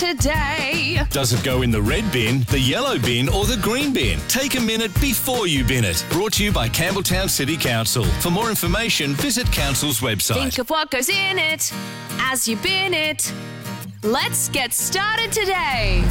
today. Does it go in the red bin, the yellow bin or the green bin? Take a minute before you bin it. Brought to you by Campbelltown City Council. For more information, visit Council's website. Think of what goes in it as you bin it. Let's get started today.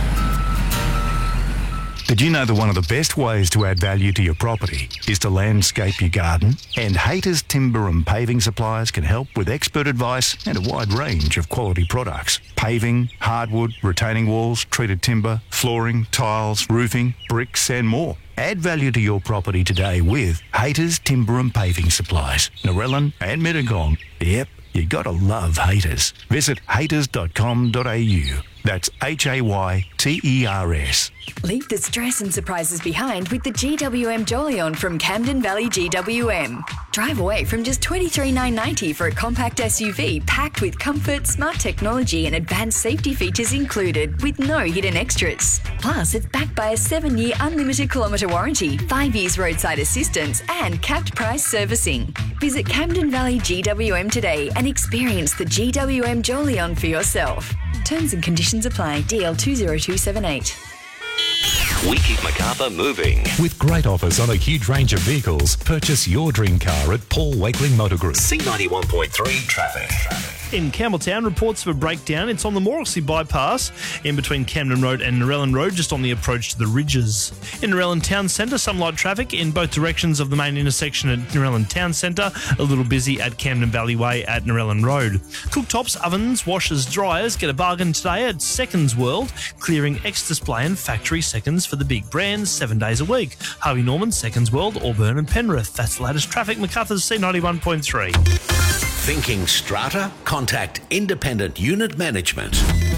Did you know that one of the best ways to add value to your property is to landscape your garden? And Haters Timber and Paving Suppliers can help with expert advice and a wide range of quality products. Paving, hardwood, retaining walls, treated timber, flooring, tiles, roofing, bricks and more. Add value to your property today with Haters Timber and Paving Supplies, Narellan and Mittagong. Yep, you gotta love Haters. Visit haters.com.au. That's HAYTERS. Leave the stress and surprises behind with the GWM Jolion from Camden Valley GWM. Drive away from just $23,990 for a compact SUV packed with comfort, smart technology and advanced safety features included with no hidden extras. Plus, it's backed by a 7-year unlimited kilometre warranty, 5 years roadside assistance and capped price servicing. Visit Camden Valley GWM today and experience the GWM Jolion for yourself. Terms and conditions apply. DL 20278. We keep Macarthur moving. With great offers on a huge range of vehicles, purchase your dream car at Paul Wakeling Motor Group. C91.3 traffic. In Campbelltown, reports of a breakdown. It's on the Morrissey bypass in between Camden Road and Narellan Road, just on the approach to the Ridges. In Narellan Town Centre, some light traffic in both directions of the main intersection at Narellan Town Centre. A little busy at Camden Valley Way at Narellan Road. Cooktops, ovens, washers, dryers. Get a bargain today at Seconds World, clearing ex-display and factory seconds for the big brands 7 days a week. Harvey Norman, Seconds World, Auburn and Penrith. That's the latest traffic. Macarthur's C91.3. Thinking strata? Contact Independent Unit Management.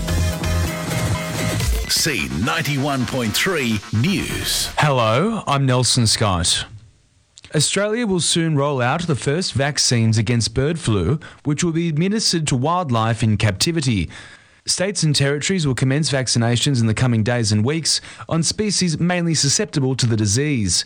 C91.3 News. Hello, I'm Nelson Scott. Australia will soon roll out the first vaccines against bird flu, which will be administered to wildlife in captivity. States and territories will commence vaccinations in the coming days and weeks on species mainly susceptible to the disease.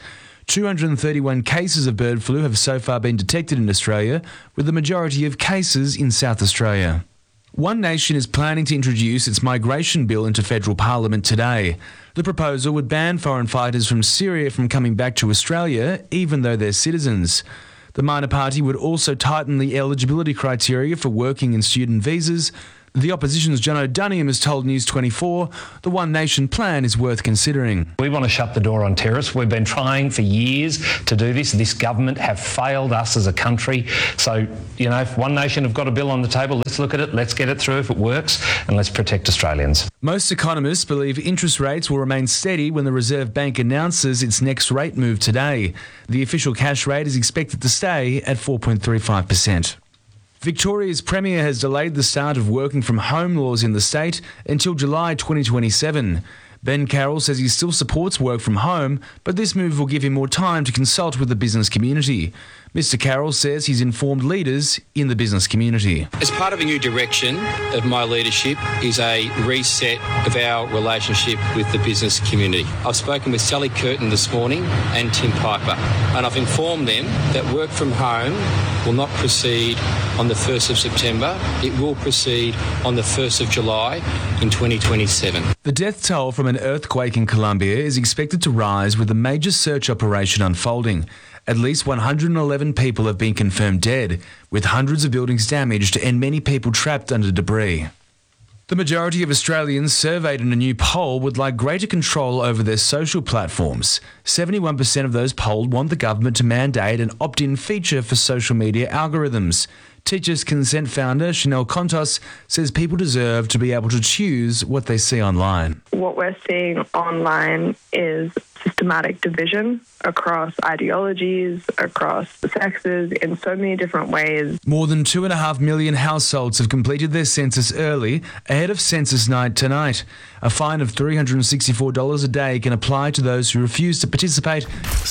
231 cases of bird flu have so far been detected in Australia, with the majority of cases in South Australia. One Nation is planning to introduce its migration bill into federal parliament today. The proposal would ban foreign fighters from Syria from coming back to Australia, even though they're citizens. The minor party would also tighten the eligibility criteria for working and student visas. The opposition's John O'Dunniam has told News 24 the One Nation plan is worth considering. We want to shut the door on terrorists. We've been trying for years to do this. This government have failed us as a country. So, if One Nation have got a bill on the table, let's look at it, let's get it through if it works, and let's protect Australians. Most economists believe interest rates will remain steady when the Reserve Bank announces its next rate move today. The official cash rate is expected to stay at 4.35%. Victoria's Premier has delayed the start of working from home laws in the state until July 2027. Ben Carroll says he still supports work from home, but this move will give him more time to consult with the business community. Mr. Carroll says he's informed leaders in the business community. As part of a new direction of my leadership is a reset of our relationship with the business community. I've spoken with Sally Curtin this morning and Tim Piper, and I've informed them that work from home will not proceed on the 1st of September. It will proceed on the 1st of July in 2027. The death toll from an earthquake in Colombia is expected to rise with a major search operation unfolding. At least 111 people have been confirmed dead, with hundreds of buildings damaged and many people trapped under debris. The majority of Australians surveyed in a new poll would like greater control over their social platforms. 71% of those polled want the government to mandate an opt-in feature for social media algorithms. Teachers Consent founder Chanel Contos says people deserve to be able to choose what they see online. What we're seeing online is systematic division across ideologies, across the sexes, in so many different ways. More than 2.5 million households have completed their census early, ahead of census night tonight. A fine of $364 a day can apply to those who refuse to participate.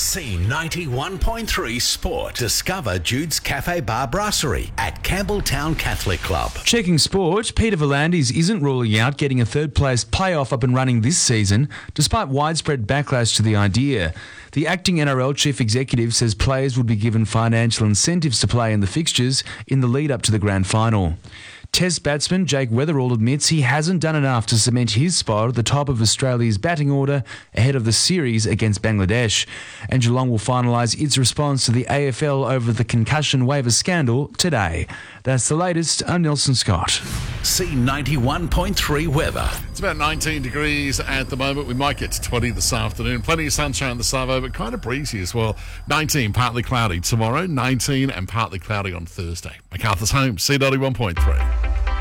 C91.3 Sport. Discover Jude's Cafe Bar Brasserie at Campbelltown Catholic Club. Checking sport, Peter V'landys isn't ruling out getting a third-place playoff up and running this season, despite widespread backlash to the idea. The acting NRL chief executive says players would be given financial incentives to play in the fixtures in the lead-up to the grand final. Test batsman Jake Weatherall admits he hasn't done enough to cement his spot at the top of Australia's batting order ahead of the series against Bangladesh. And Geelong will finalise its response to the AFL over the concussion waiver scandal today. That's the latest. I'm Nelson Scott. C91.3 weather. It's about 19 degrees at the moment. We might get to 20 this afternoon. Plenty of sunshine this Savo, but kind of breezy as well. 19, partly cloudy tomorrow. 19 and partly cloudy on Thursday. MacArthur's Home, C91.3.